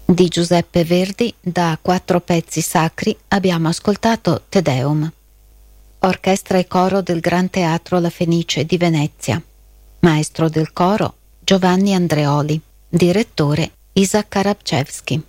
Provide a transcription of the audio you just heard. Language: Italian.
Di Giuseppe Verdi, da 4 pezzi sacri, abbiamo ascoltato Te Deum. Orchestra e coro del Gran Teatro La Fenice di Venezia. Maestro del coro Giovanni Andreoli. Direttore Isaac Karabchevsky.